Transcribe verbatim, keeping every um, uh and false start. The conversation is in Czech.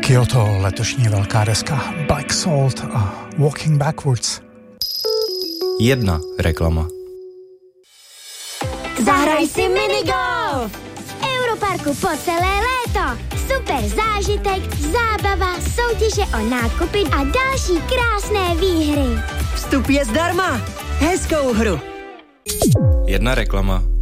Kyoto, letošní velká deska Black Salt a Walking Backwards. Jedna reklama. Zahraj si minigolf! V Europarku po celé léto. Super zážitek, zábava, soutěže o nákupy a další krásné výhry. Vstup je zdarma. Hezkou hru. Jedna reklama.